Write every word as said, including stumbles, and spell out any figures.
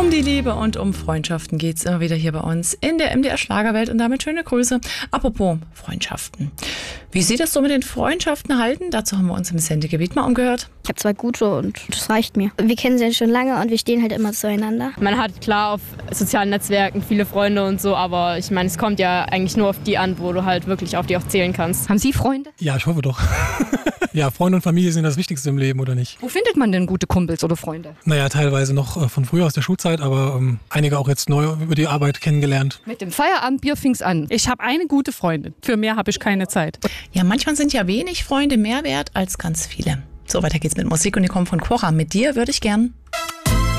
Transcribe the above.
Um die Liebe und um Freundschaften geht es immer wieder hier bei uns in der M D R Schlagerwelt und damit schöne Grüße. Apropos Freundschaften. Wie sieht es so mit den Freundschaften halten? Dazu haben wir uns im Sendegebiet mal umgehört. Ich habe zwei gute und das reicht mir. Wir kennen sie schon lange und wir stehen halt immer zueinander. Man hat klar auf sozialen Netzwerken viele Freunde und so, aber ich meine, es kommt ja eigentlich nur auf die an, wo du halt wirklich auf die auch zählen kannst. Haben Sie Freunde? Ja, ich hoffe doch. Ja, Freunde und Familie sind das Wichtigste im Leben, oder nicht? Wo findet man denn gute Kumpels oder Freunde? Naja, teilweise noch äh, von früher aus der Schulzeit, aber ähm, einige auch jetzt neu über die Arbeit kennengelernt. Mit dem Feierabendbier fing's an. Ich habe eine gute Freundin. Für mehr habe ich keine Zeit. Ja, manchmal sind ja wenig Freunde mehr wert als ganz viele. So, weiter geht's mit Musik und die kommen von Cora. Mit dir würde ich gern.